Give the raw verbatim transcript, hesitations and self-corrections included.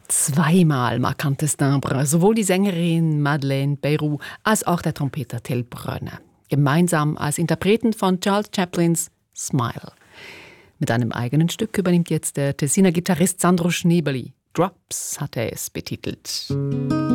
Zweimal markantes Timbre, sowohl die Sängerin Madeleine Peyrou als auch der Trompeter Till Brönner. Gemeinsam als Interpreten von Charles Chaplins Smile. Mit einem eigenen Stück übernimmt jetzt der Tessiner Gitarrist Sandro Schneebeli. Drops hat er es betitelt.